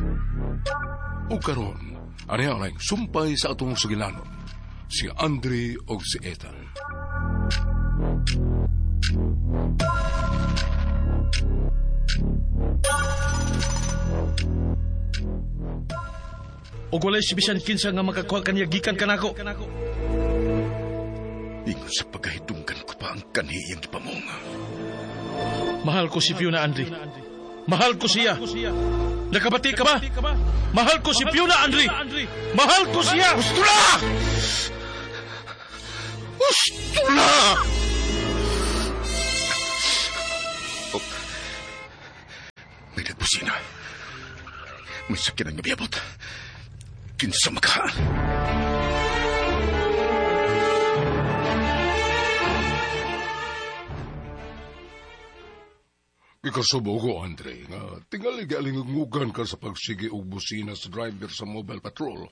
O karon, ani ang sumpay sa atong sugilanon, si Andre o si Ethan. O walay si bisan kinsa nga makakuha kaniya gikan kanako. Ingon sa pagahidunggan ko pa ang kaniyang ipamong. Mahal ko si Fiona, Andre. Mahal ko siya. Nakabati ka ba? Mahal ko si Fiona, Andre. Mahal ko siya. Gusto na! Gusto na! Oh. May nagbusina. May sakyan ang nabiabot. Kinsa makahaan. Ikasubo ko, Andre, nga tingali galingugan ka sa pagsigi og busina sa driver sa mobile patrol.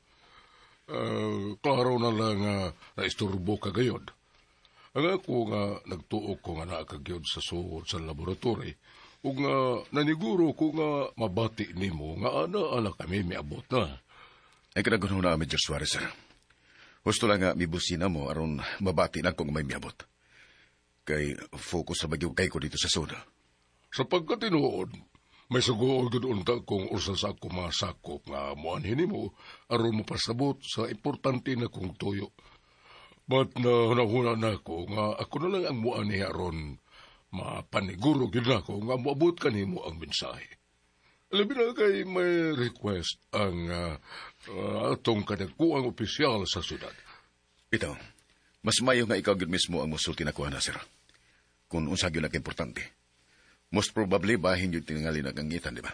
Klaro na lang naisturbo ka gayod. Ang ako nga nagtuok ko nga naakagyod sa suod sa laboratory ug nga naniguro ko nga mabati nimo nga ana kami miabot na. Ay kanagunaw na, Major Suarez, sir. Gusto lang nga mibusina mo aron mabati na kung may miabot. Kay focus sa bagyo kay ko dito sa soda. Sa pagkatinuod, may sugool doon ta kung usa sa ako masakop nga muanhin mo aron mo pasabot sa importante na kong tuyo. But nahuna na ako nga ako na lang ang muanhi aron mapaniguro gid ako nga moabot kanimo ang mensahe. Labi na kay may request ang atong kadagkuang opisyal sa syudad. Ito, mas mayo nga ikaw gid mismo ang musulti na kuha na, sir. Kung unsa gyud importante. Most probably bahin yung tingali na gangitan, di ba?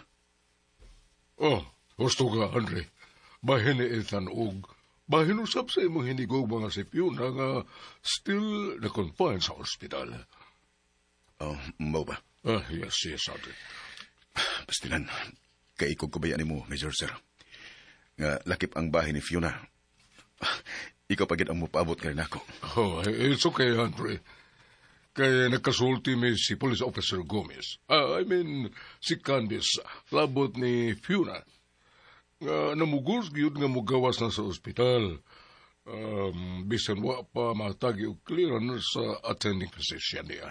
Oh, gusto ka, Andre. Bahin ni Ethan og bahin usap sa imong hinigog mga si Fiona nga still na-confine sa ospital. Oh, mau ba? Yes, Andre. Pastilan, kay ikog kubayaan mo, Major Sir. Nga lakip ang bahay ni Fiona. Ikaw pagid ang mupaabot kay nako. Oh, it's okay, Andre. Kaya nagkasulti mi si Police Officer Gomez. Si Candice, labot ni Fiona. Namugos gyud nga mugawas na sa ospital. Bisan wa pa matagi og clearance sa attending physician niya.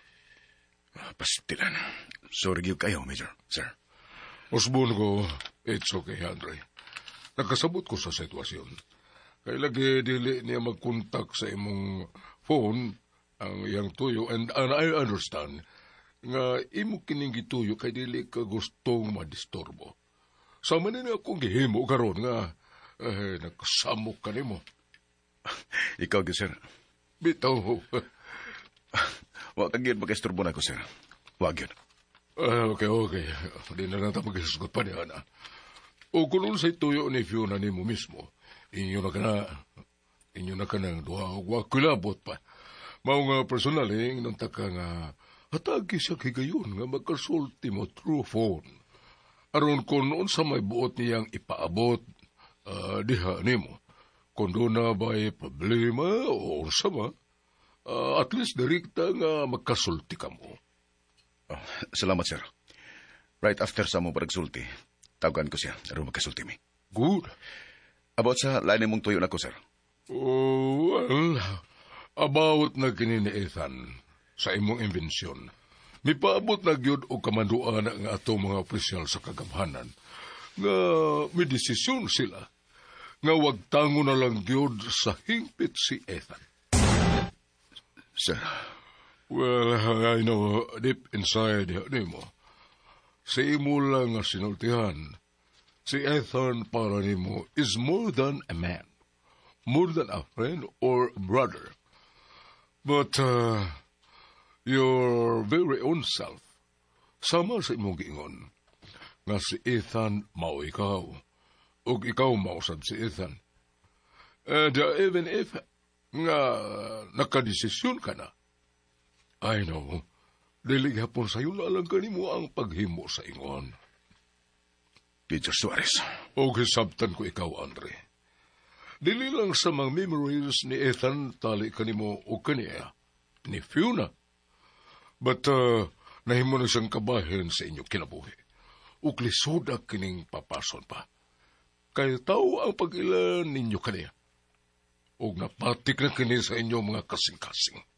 Pastilan. Sorry gyud kayo, Major, sir. Usbon ko, it's okay, Andre. Nagkasabot ko sa sitwasyon. Kaya lagi dili niya mag-contact sa imong phone ang iyang tuyo, and I understand nga imo kining gituyo kay dili ka gustong madisturbo. Sama na akong gihimo karon nga nakasamok ka nimo. Ikaw, sir. Bitaw. Wa kagid makisturbo na ko, sir. Wag yun. Okay. Di na lang tayo magkasugot pa niya na. O kung unsay tuyo ni Fiona nimo mismo, inyo na ka ng duha, wag kulabot pa. Mao nga personaling nang taka nga hatagi siya higayon nga magkasulti mo through phone. Aron kung noon sa may buot niyang ipaabot, diha nimo. Kung doon na ba'y problema o sama, at least direkta nga magkasulti ka mo. Oh, salamat, sir. Right after sa mo paragsulti, tawagan ko siya aron magkasulti mi. Good. About sa lain mong tuyo na ko, sir. Oh, well, about na kini ni Ethan sa imong imbensyon. Mipaabot na gyud og kamanduan ang atong mga opisyal sa kagamhanan nga may desisyon sila nga wag tango na lang gyud sa hingpit si Ethan. Sir. Well, I know deep inside nimo. Si imo lang nga sinultihan. Si Ethan para nimo is more than a man. More than a friend or brother. But your very own self, sama sa imong giingon, nga si Ethan mao ikaw, ug ikaw mausad si Ethan. And even if nga nakadesisyon ka na, I know, dili hapon sa'yo na lang kanimo ang paghimo sa ingon. Major Suarez. O hisabtan ko ikaw, Andre. Dili lang sa mga memories ni Ethan tali kanimo o kaniya, ni Fiona. But nahimo na siyang kabahin sa inyong kinabuhi. ug lisoda kining papason pa. Kay tao ang pag-ilan ninyo kaniya. Ug napatik na kini sa inyo mga kasing-kasing.